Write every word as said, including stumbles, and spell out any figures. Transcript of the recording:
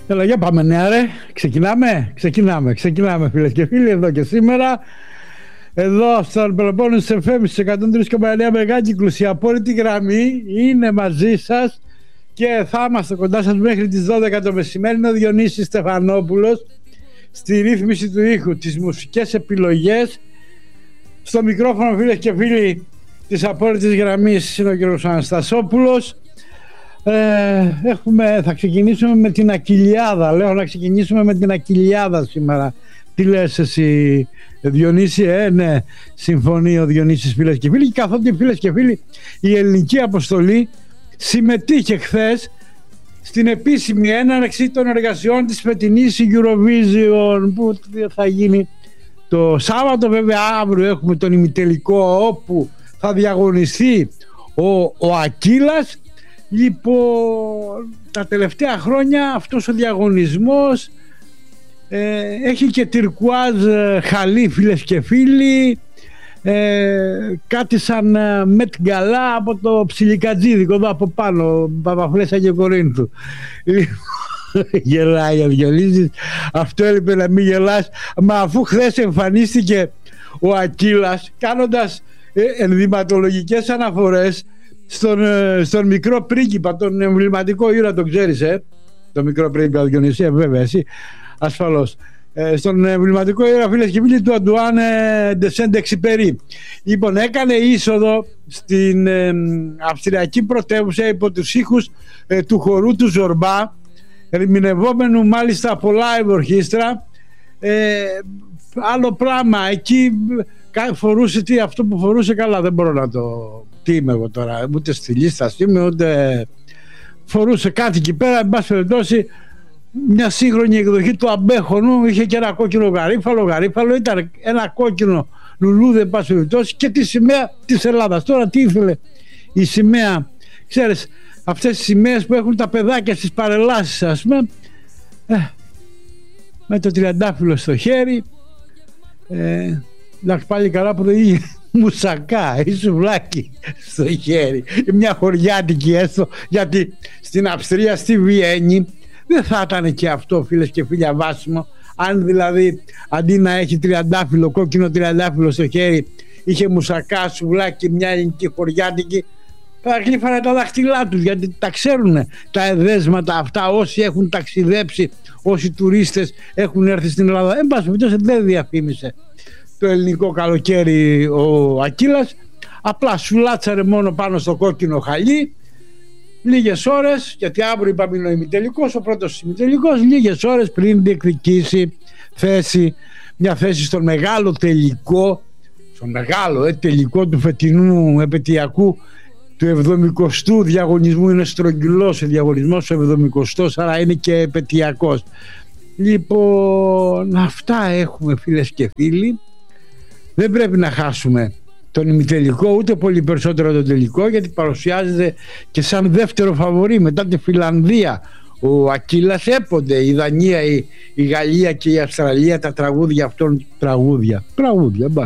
Έλα, για πάμε, νέα ρε. Ξεκινάμε, ξεκινάμε, ξεκινάμε φίλες και φίλοι, εδώ και σήμερα. Εδώ στον Πελοπόννησο εφ εμ στις εκατόν τρία κόμμα εννέα μεγάκυκλους, η απόλυτη γραμμή είναι μαζί σας και θα είμαστε κοντά σας μέχρι τις δώδεκα το μεσημέρι. Είναι ο Διονύσης Στεφανόπουλος στη ρύθμιση του ήχου, τις μουσικές επιλογές. Στο μικρόφωνο, φίλες και φίλοι, της απόλυτης γραμμής είναι ο κ. Αναστασόπουλος. Ε, έχουμε, θα ξεκινήσουμε με την Ακυλιάδα. Λέω να ξεκινήσουμε με την Ακυλιάδα σήμερα. Τι λες εσύ, Διονύση? Ε, ναι, συμφωνεί ο Διονύσης, φίλες και φίλοι. Και καθότι, φίλες και φίλοι, η ελληνική αποστολή συμμετείχε χθες στην επίσημη έναρξη των εργασιών της φετινής Eurovision, που θα γίνει το Σάββατο. Βέβαια αύριο έχουμε τον ημιτελικό, όπου θα διαγωνιστεί ο, ο Ακύλας. Λοιπόν, τα τελευταία χρόνια αυτός ο διαγωνισμός ε, έχει και τυρκουάζ ε, χαλί, φίλες και φίλοι, ε, κάτι σαν ε, Μετ Γκαλά από το Ψιλικατζίδικο εδώ από πάνω, Παπαφλέσσα και Κορίνθου. Γελάει ο Διονύσης, αυτό έλειπε να μην γελάς. Μα αφού χθες εμφανίστηκε ο Ακύλας κάνοντας ε, ενδυματολογικές αναφορές Στον, στον μικρό πρίγκιπα, τον εμβληματικό ήρωα, τον ξέρεις, ε? Το μικρό πρίγκιπα, Διονυσία, βέβαια, εσύ, ασφαλώς. Ε, στον εμβληματικό ήρωα, φίλες και φίλοι, του Αντουάν ντε Σεντ-Εξυπερί. Λοιπόν, έκανε είσοδο στην ε, αυστριακή πρωτεύουσα υπό τους ήχους ε, του χορού του Ζορμπά, ερμηνευόμενου μάλιστα από live ορχήστρα. Ε, άλλο πράγμα, εκεί φορούσε τι, αυτό που φορούσε, καλά, δεν μπορώ να το... Τι είμαι εγώ τώρα, ούτε στυλίστας είμαι, ούτε φορούσε κάτι εκεί πέρα. Εν πάση περιπτώσει, μια σύγχρονη εκδοχή του αμπέχονου, είχε και ένα κόκκινο γαρίφαλο. Γαρίφαλο ήταν ένα κόκκινο λουλούδι, εν πάση περιπτώσει, και τη σημαία της Ελλάδας. Τώρα τι ήθελε η σημαία, ξέρεις, αυτές τις σημαίες που έχουν τα παιδάκια στις παρελάσεις, ας πούμε, ε, με το τριαντάφυλλο στο χέρι. Ε, εντάξει, πάλι καλά που δεν είχε μουσακά ή σουβλάκι στο χέρι, μια χωριάτικη έστω, γιατί στην Αυστρία, στη Βιέννη, δεν θα ήταν και αυτό, φίλες και φίλοι, αβάσιμο, αν δηλαδή αντί να έχει τριαντάφυλλο, κόκκινο τριαντάφυλλο στο χέρι, είχε μουσακά, σουβλάκι, μια ελληνική χωριάτικη. Θα γλύφανε τα δάχτυλά τους, γιατί τα ξέρουν τα εδέσματα αυτά όσοι έχουν ταξιδέψει, όσοι τουρίστες έχουν έρθει στην Ελλάδα. Εν πάση περιπτώσει, δεν διαφήμισε το ελληνικό καλοκαίρι ο Ακύλας, απλά σουλάτσαρε μόνο πάνω στο κόκκινο χαλί λίγες ώρες, γιατί αύριο είπαμε είναι ο ημιτελικός, ο πρώτος ημιτελικός, λίγες ώρες πριν διεκδικήσει θέση, μια θέση στον μεγάλο τελικό, στον μεγάλο ε, τελικό του φετινού επετειακού του εβδομηκοστού διαγωνισμού. Είναι στρογγυλός ο διαγωνισμός ο εβδομηκοστός, άρα είναι και επετειακός. Λοιπόν, αυτά έχουμε, φίλες και φίλοι. Δεν πρέπει να χάσουμε τον ημιτελικό, ούτε πολύ περισσότερο τον τελικό, γιατί παρουσιάζεται και σαν δεύτερο φαβορί μετά τη Φιλανδία. Ο Ακύλας έπονται η Δανία, η, η Γαλλία και η Αυστραλία, τα τραγούδια αυτών τραγούδια. Τραγούδια, μπα.